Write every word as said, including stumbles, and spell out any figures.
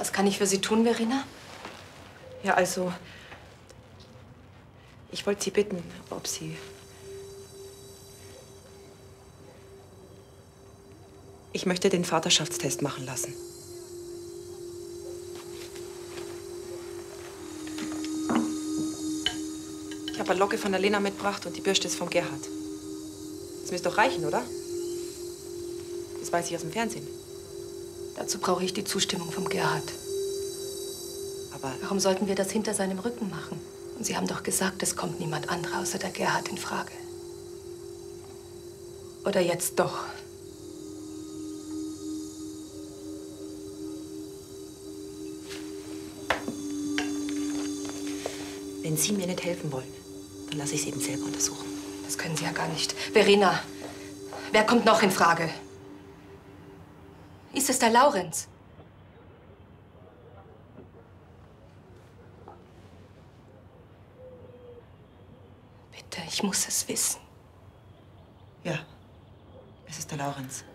Was kann ich für Sie tun, Verena? Ja, also, ich wollte Sie bitten, ob Sie... Ich möchte den Vaterschaftstest machen lassen. Ich habe eine Locke von der Lena mitgebracht und die Bürste ist vom Gerhard. Das müsste doch reichen, oder? Das weiß ich aus dem Fernsehen. Dazu brauche ich die Zustimmung vom Gerhard. Aber... Warum sollten wir das hinter seinem Rücken machen? Und Sie haben doch gesagt, es kommt niemand anderer außer der Gerhard in Frage. Oder jetzt doch? Wenn Sie mir nicht helfen wollen, dann lasse ich es eben selber untersuchen. Das können Sie ja gar nicht. Verena, wer kommt noch in Frage? Ist es der Laurenz? Bitte, ich muss es wissen. Ja, es ist der Laurenz.